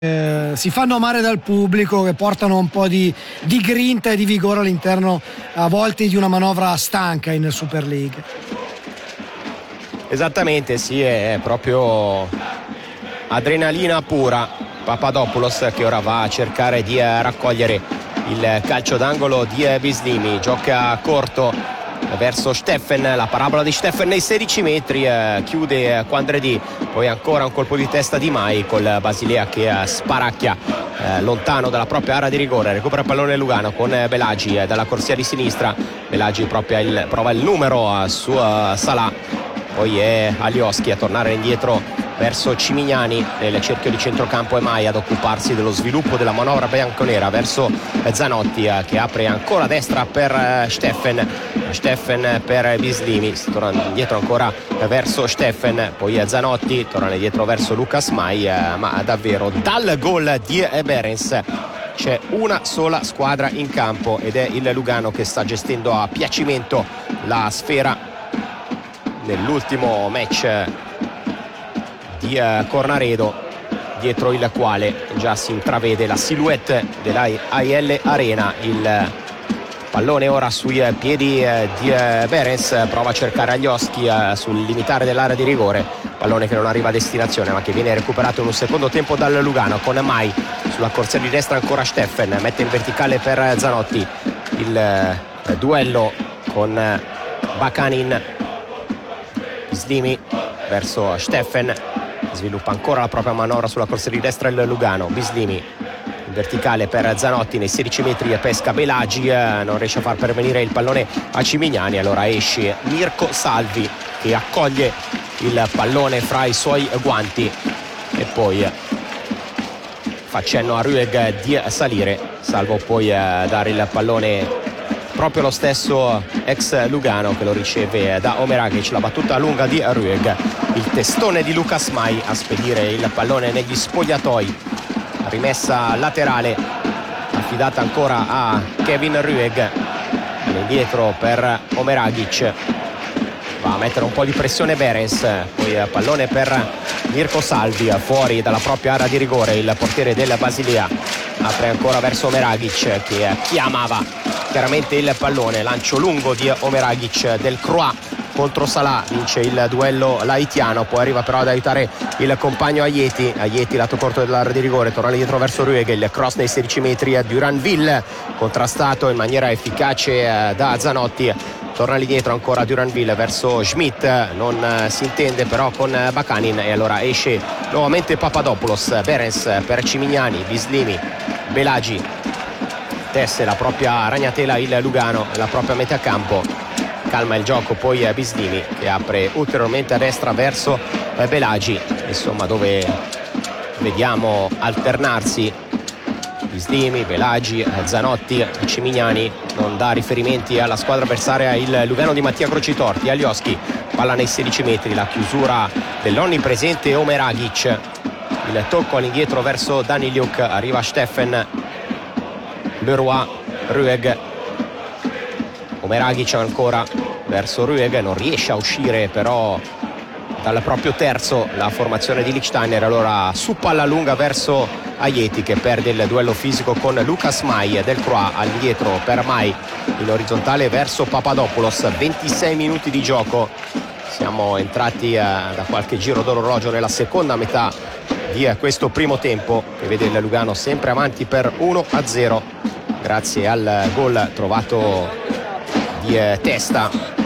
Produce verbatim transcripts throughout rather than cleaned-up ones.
Eh, si fanno amare dal pubblico, che portano un po' di, di grinta e di vigore all'interno a volte di una manovra stanca in Super League. Esattamente, sì, è proprio adrenalina pura. Papadopoulos che ora va a cercare di raccogliere il calcio d'angolo di Bislimi, gioca corto verso Steffen, la parabola di Steffen nei sedici metri, eh, chiude Quandredi, poi ancora un colpo di testa di Mai col Basilea che eh, sparacchia eh, lontano dalla propria area di rigore, recupera il pallone Lugano con eh, Belagi eh, dalla corsia di sinistra. Belagi proprio il, prova il numero eh, su uh, Salah, poi è Alioski a tornare indietro verso Cimignani nel cerchio di centrocampo, e Mai ad occuparsi dello sviluppo della manovra bianconera verso Zanotti eh, che apre ancora a destra per eh, Steffen Steffen per Bislimi, si torna indietro ancora eh, verso Steffen, poi eh, Zanotti torna indietro verso Lucas Mai, eh, ma davvero dal gol di Berens c'è una sola squadra in campo ed è il Lugano che sta gestendo a piacimento la sfera nell'ultimo match di uh, Cornaredo, dietro il quale già si intravede la silhouette della A I L Arena. Il pallone ora sui piedi uh, di uh, Berens, prova a cercare Alioski uh, sul limitare dell'area di rigore, pallone che non arriva a destinazione ma che viene recuperato in un secondo tempo dal Lugano con Mai sulla corsia di destra, ancora Steffen, mette in verticale per Zanotti, il uh, duello con uh, Bakanin. Bislimi verso Steffen, sviluppa ancora la propria manovra sulla corsia di destra il Lugano. Bislimi in verticale per Zanotti nei sedici metri, pesca Belagi, eh, non riesce a far pervenire il pallone a Cimignani, allora esce Mirko Salvi che accoglie il pallone fra i suoi guanti e poi fa cenno a Rueg di salire, salvo poi eh, dare il pallone proprio lo stesso ex Lugano che lo riceve da Omeragic. La battuta lunga di Rueg, il testone di Lucas Mai a spedire il pallone negli spogliatoi, rimessa laterale affidata ancora a Kevin Rueg, indietro per Omeragic, va a mettere un po' di pressione Berens, poi pallone per Mirko Salvi fuori dalla propria area di rigore, il portiere del Basilea apre ancora verso Omeragic che chiamava chiaramente il pallone, lancio lungo di Omeragic del Croix contro Salah, vince il duello l'haitiano, poi arriva però ad aiutare il compagno Aieti, Aieti lato corto dell'area di rigore, torna dietro verso Rueg, il cross nei sedici metri a Duranville, contrastato in maniera efficace da Zanotti, torna lì dietro ancora Duranville verso Schmidt, non si intende però con Bakanin e allora esce nuovamente Papadopoulos. Berens per Cimignani, Bislimi, Belagi tesse la propria ragnatela il Lugano, la propria metà campo, calma il gioco poi Bislimi che apre ulteriormente a destra verso Belagi, insomma dove vediamo alternarsi Bislimi, Belagi, Zanotti, Cimignani, non dà riferimenti alla squadra avversaria il Lugano di Mattia Crocitorti. Alioski, palla nei sedici metri, la chiusura dell'onnipresente Omeragic, il tocco all'indietro verso Daniliuk, arriva Steffen, Leroy, Rueg, Omeragic ancora verso Rueg, non riesce a uscire però dal proprio terzo la formazione di Lichtsteiner, allora su palla lunga verso Aieti che perde il duello fisico con Lucas Mai, del Croix all'indietro per Mai in orizzontale verso Papadopoulos. Ventisei minuti di gioco, siamo entrati eh, da qualche giro d'orologio nella seconda metà di eh, questo primo tempo che vede il Lugano sempre avanti per uno a zero grazie al gol trovato di eh, testa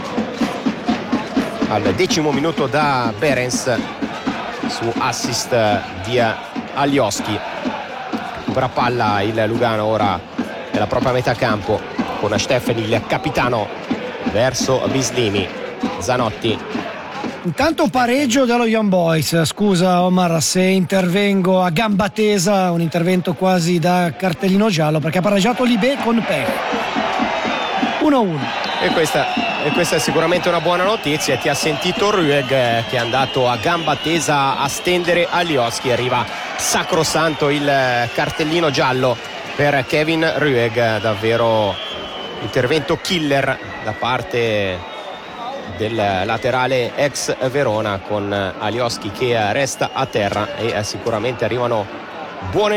al decimo minuto da Berens su assist di Alioski. Recupera palla il Lugano ora nella propria metà campo con Steffen il capitano verso Bislimi, Zanotti. Intanto pareggio dello Young Boys. Scusa Omar se intervengo a gamba tesa, un intervento quasi da cartellino giallo, perché ha pareggiato Libé con Pech uno a uno. E questa, e questa è sicuramente una buona notizia. Ti ha sentito Rueg che è andato a gamba tesa a stendere Alioski, arriva sacrosanto il cartellino giallo per Kevin Rueg, davvero intervento killer da parte del laterale ex Verona, con Alioski che resta a terra, e sicuramente arrivano buone